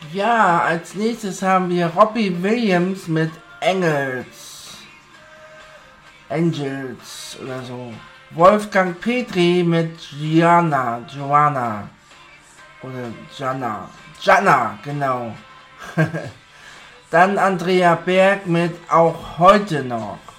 Ja, als nächstes haben wir Robbie Williams mit Angels oder so. Wolfgang Petri mit Joanna oder Jana, genau. Dann Andrea Berg mit Auch heute noch.